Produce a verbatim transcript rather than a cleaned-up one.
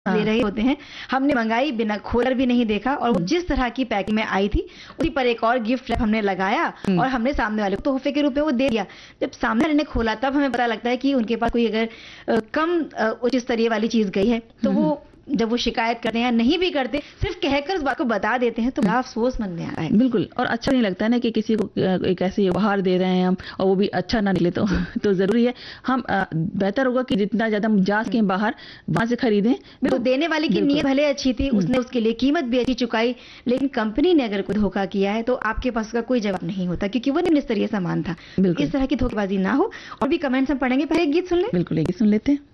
ले हाँ। रहे होते हैं। हमने मंगाई, बिना खोलकर भी नहीं देखा और वो जिस तरह की पैकिंग में आई थी, उसी पर एक और गिफ्ट रैप हमने लगाया हुँ। और हमने सामने वाले को तोहफे के रूप में वो दे दिया। जब सामने वाले ने खोला तब हमें पता लगता है कि उनके पास कोई अगर अ, कम अ, उच्च स्तरीय वाली चीज़ गई है, तो हुँ, हुँ। वो जब वो शिकायत करते हैं या नहीं भी करते, सिर्फ़ कहकर उस बात को बता देते हैं, तो बड़ा अफ़सोस मन में आता है। बिल्कुल, और अच्छा नहीं लगता है ना कि किसी को अ, एक ऐसे उपहार दे रहे हैं हम और वो भी अच्छा ना निकले तो तो ज़रूरी है हम अ, बेहतर होगा कि जितना ज़्यादा हम जा सकें बाहर, वहाँ से खरीदें। तो देने वाले की बिल्कुल। नीयत भले अच्छी थी, हुँ। उसने उसके लिए कीमत भी अच्छी चुकाई, लेकिन कंपनी ने अगर कोई धोखा किया है, तो आपके पास उसका कोई जवाब नहीं होता क्योंकि वो निम्न स्तरीय सामान था। बिल्कुल। इस तरह की धोखेबाज़ी ना हो। और भी कमेंट्स हम पढ़ेंगे, पहले एक गीत सुन लें? बिल्कुल, एक गीत सुन लेते हैं।